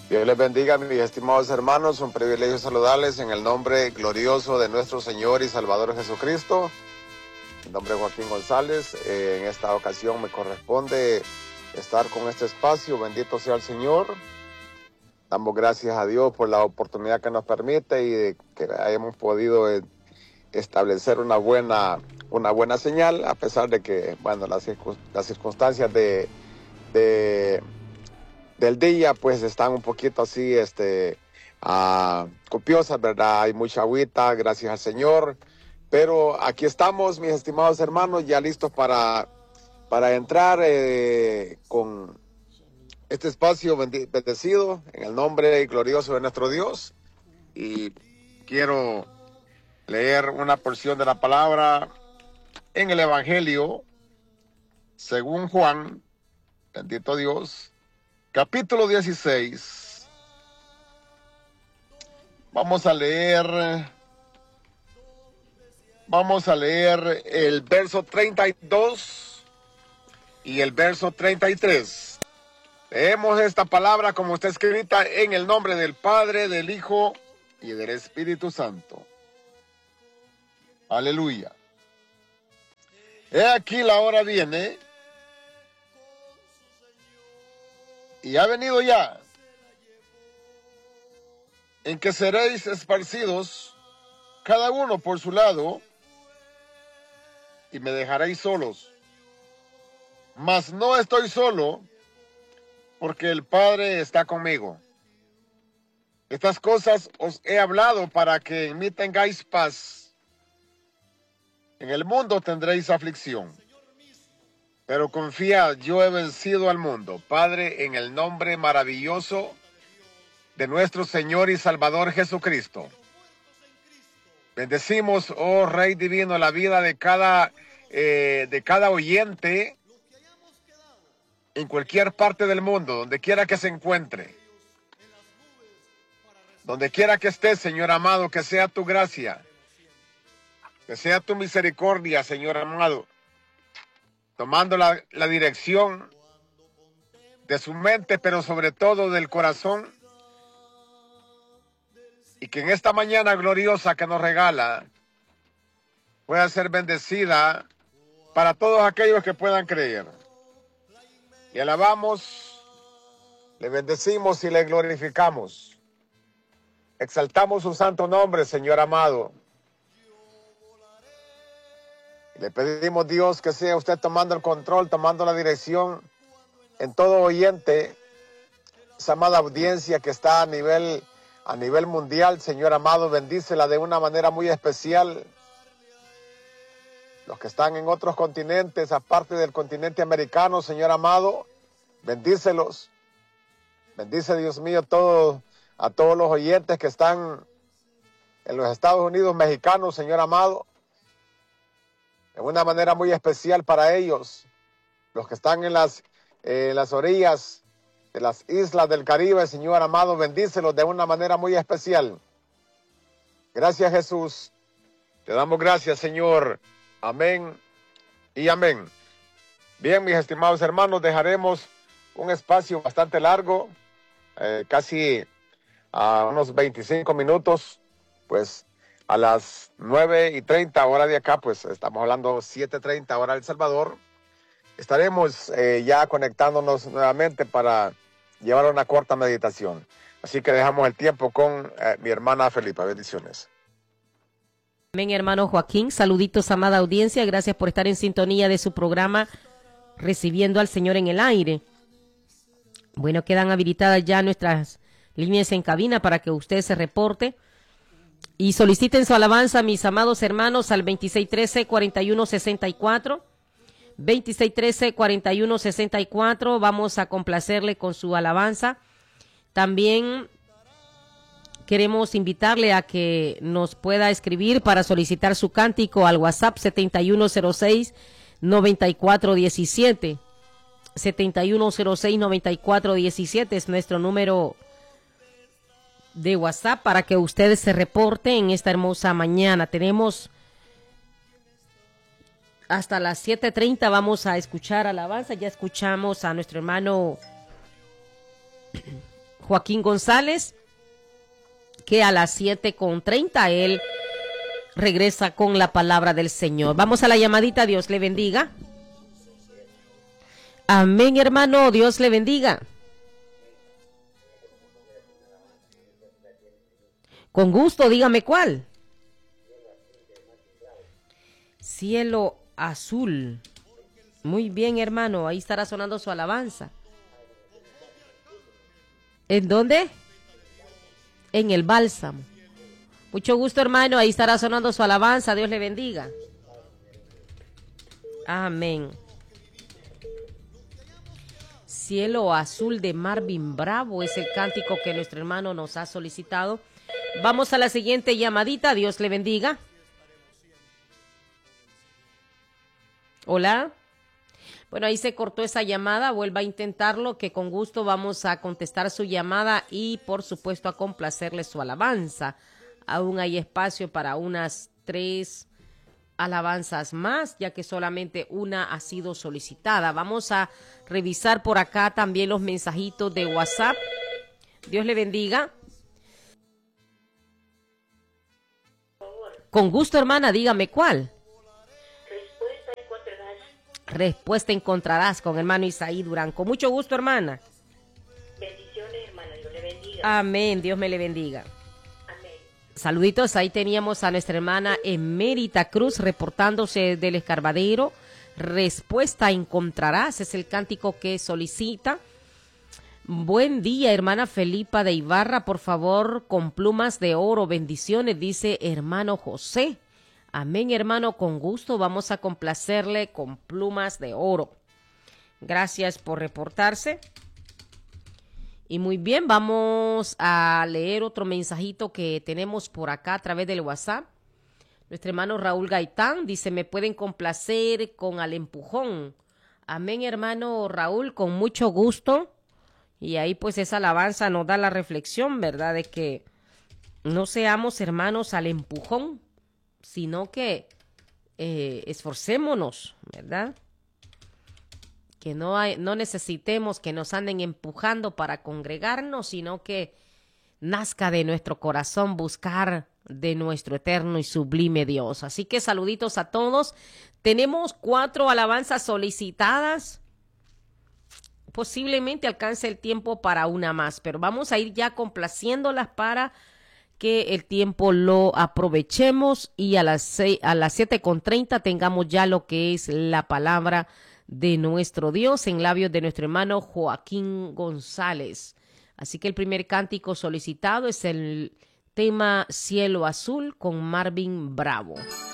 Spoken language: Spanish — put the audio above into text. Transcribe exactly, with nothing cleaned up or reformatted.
Dios les bendiga, mis estimados hermanos. Un privilegio saludarles en el nombre glorioso de nuestro Señor y Salvador Jesucristo. En nombre de Joaquín González, eh, en esta ocasión me corresponde estar con este espacio. Bendito sea el Señor. Damos gracias a Dios por la oportunidad que nos permite y de que hayamos podido eh, establecer una buena, una buena señal, a pesar de que, bueno, las, circun las circunstancias de, de, del día, pues, están un poquito así, este, uh, copiosas, ¿verdad? Hay mucha agüita, gracias al Señor. Pero aquí estamos, mis estimados hermanos, ya listos para, para entrar eh, con este espacio bendecido en el nombre glorioso de nuestro Dios. Y quiero leer una porción de la palabra en el Evangelio según Juan, bendito Dios, capítulo dieciséis. Vamos a leer, vamos a leer el verso treinta y dos y el verso treinta y tres. Leemos esta palabra como está escrita en el nombre del Padre, del Hijo y del Espíritu Santo. Aleluya. He aquí la hora viene y ha venido ya en que seréis esparcidos cada uno por su lado y me dejaréis solos. Mas no estoy solo, porque el Padre está conmigo. Estas cosas os he hablado para que en mí tengáis paz. En el mundo tendréis aflicción, pero confiad, yo he vencido al mundo. Padre, en el nombre maravilloso de nuestro Señor y Salvador Jesucristo, bendecimos, oh Rey Divino, la vida de cada, eh, de cada oyente en cualquier parte del mundo, donde quiera que se encuentre, donde quiera que esté, Señor amado, que sea tu gracia, que sea tu misericordia, Señor amado, tomando la, la dirección de su mente, pero sobre todo del corazón, y que en esta mañana gloriosa que nos regala pueda ser bendecida para todos aquellos que puedan creer. Le alabamos, le bendecimos y le glorificamos. Exaltamos su santo nombre, Señor amado. Le pedimos, Dios, que sea usted tomando el control, tomando la dirección en todo oyente, esa amada audiencia que está a nivel, a nivel mundial, Señor amado, bendícela de una manera muy especial. Los que están en otros continentes, aparte del continente americano, Señor amado, bendícelos. Bendice, Dios mío, todo, a todos los oyentes que están en los Estados Unidos mexicanos, Señor amado, de una manera muy especial para ellos. Los que están en las, eh, en las orillas de las islas del Caribe, Señor amado, bendícelos de una manera muy especial. Gracias, Jesús. Te damos gracias, Señor. Amén y amén. Bien, mis estimados hermanos, dejaremos un espacio bastante largo, eh, casi a unos veinticinco minutos, pues a las nueve y treinta hora de acá, pues estamos hablando siete treinta hora de El Salvador. Estaremos eh, ya conectándonos nuevamente para llevar una corta meditación. Así que dejamos el tiempo con eh, mi hermana Felipa. Bendiciones. Amén, hermano Joaquín. Saluditos, amada audiencia. Gracias por estar en sintonía de su programa Recibiendo al Señor en el Aire. Bueno, quedan habilitadas ya nuestras líneas en cabina para que usted se reporte y soliciten su alabanza, mis amados hermanos, al veintiséis trece, cuarenta y uno sesenta y cuatro. veintiséis trece, cuarenta y uno sesenta y cuatro. Vamos a complacerle con su alabanza. También queremos invitarle a que nos pueda escribir para solicitar su cántico al WhatsApp setenta y uno cero seis, noventa y cuatro diecisiete. setenta y uno cero seis, noventa y cuatro diecisiete es nuestro número de WhatsApp para que ustedes se reporten en esta hermosa mañana. Tenemos hasta las siete treinta, vamos a escuchar alabanza. Ya escuchamos a nuestro hermano Joaquín González, que a las siete con treinta él regresa con la palabra del Señor. Vamos a la llamadita, Dios le bendiga. Amén, hermano, Dios le bendiga. Con gusto, dígame cuál. Cielo azul. Muy bien, hermano, ahí estará sonando su alabanza. ¿En dónde? En el bálsamo. Mucho gusto, hermano, ahí estará sonando su alabanza. Dios le bendiga. Amén. Cielo azul de Marvin Bravo es el cántico que nuestro hermano nos ha solicitado. Vamos a la siguiente llamadita. Dios le bendiga. Hola. Bueno, ahí se cortó esa llamada. Vuelva a intentarlo, que con gusto vamos a contestar su llamada y, por supuesto, a complacerle su alabanza. Aún hay espacio para unas tres alabanzas más, ya que solamente una ha sido solicitada. Vamos a revisar por acá también los mensajitos de WhatsApp. Dios le bendiga. Con gusto, hermana, dígame cuál. Respuesta encontrarás. Respuesta encontrarás con hermano Isaí Durán. Con mucho gusto, hermana. Bendiciones, hermano. Dios le bendiga. Amén. Dios me le bendiga. Amén. Saluditos, ahí teníamos a nuestra hermana Emérita Cruz reportándose del Escarbadero. Respuesta encontrarás, es el cántico que solicita. Buen día, hermana Felipa de Ibarra, por favor, con plumas de oro, bendiciones, dice hermano José. Amén, hermano, con gusto, vamos a complacerle con plumas de oro. Gracias por reportarse. Y muy bien, vamos a leer otro mensajito que tenemos por acá a través del WhatsApp. Nuestro hermano Raúl Gaitán dice, me pueden complacer con Al Empujón. Amén, hermano Raúl, con mucho gusto. Y ahí pues esa alabanza nos da la reflexión, ¿verdad? De que no seamos hermanos al empujón, sino que eh, esforcémonos, ¿verdad? Que no, hay, no necesitemos que nos anden empujando para congregarnos, sino que nazca de nuestro corazón buscar de nuestro eterno y sublime Dios. Así que saluditos a todos. Tenemos cuatro alabanzas solicitadas. Posiblemente alcance el tiempo para una más, pero vamos a ir ya complaciéndolas para que el tiempo lo aprovechemos y a las, seis, a las siete con treinta tengamos ya lo que es la palabra de nuestro Dios en labios de nuestro hermano Joaquín González. Así que el primer cántico solicitado es el tema Cielo Azul con Marvin Bravo.